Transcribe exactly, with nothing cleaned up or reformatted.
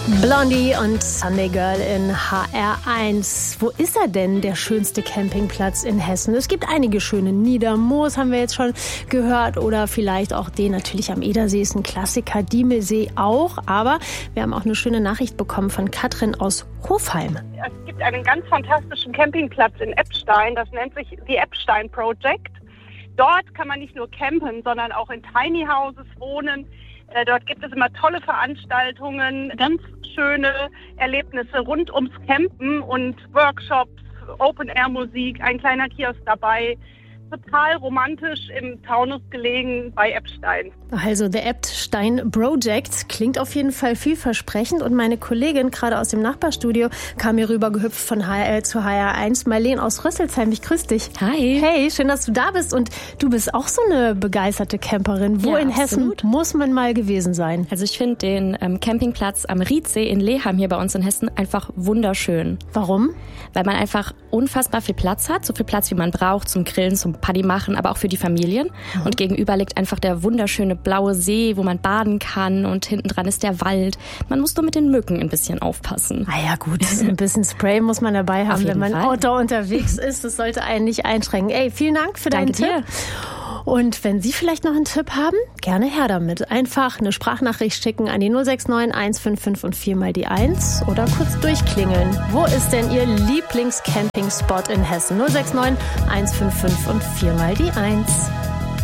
Blondie und Sunday Girl in H R eins. Wo ist er denn, der schönste Campingplatz in Hessen? Es gibt einige schöne. Niedermoos haben wir jetzt schon gehört oder vielleicht auch den natürlich am Edersee ist ein Klassiker, Diemelsee auch. Aber wir haben auch eine schöne Nachricht bekommen von Katrin aus Hofheim. Es gibt einen ganz fantastischen Campingplatz in Eppstein, das nennt sich The Eppstein Project. Dort kann man nicht nur campen, sondern auch in Tiny Houses wohnen. Dort gibt es immer tolle Veranstaltungen, ganz schöne Erlebnisse rund ums Campen und Workshops, Open-Air-Musik, ein kleiner Kiosk dabei. Total romantisch im Taunus gelegen bei Eppstein. Also The Eppstein Project klingt auf jeden Fall vielversprechend und meine Kollegin gerade aus dem Nachbarstudio kam mir rüber gehüpft von H R L zu H R eins. Marlene aus Rüsselsheim, ich grüße dich. Hi. Hey, schön, dass du da bist und du bist auch so eine begeisterte Camperin. Wo ja, in absolut. Hessen muss man mal gewesen sein? Also ich finde den ähm, Campingplatz am Riedsee in Leheim hier bei uns in Hessen einfach wunderschön. Warum? Weil man einfach unfassbar viel Platz hat, so viel Platz, wie man braucht zum Grillen, zum Party machen, aber auch für die Familien. Mhm. Und gegenüber liegt einfach der wunderschöne blaue See, wo man baden kann und hinten dran ist der Wald. Man muss nur mit den Mücken ein bisschen aufpassen. Ah ja gut, ein bisschen Spray muss man dabei haben, wenn man Fall. Outdoor unterwegs ist. Das sollte einen nicht einschränken. Ey, vielen Dank für deinen Danke Tipp. dir. Und wenn Sie vielleicht noch einen Tipp haben, gerne her damit. Einfach eine Sprachnachricht schicken an die null sechs neun eins fünf fünf und vier mal die eins oder kurz durchklingeln. Wo ist denn Ihr Lieblingscampingspot in Hessen? null sechs neun eins fünf fünf und vier mal die eins.